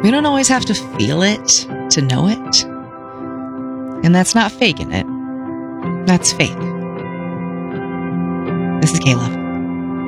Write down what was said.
We don't always have to feel it to know it. And that's not faking it. That's faith. This is Kayla.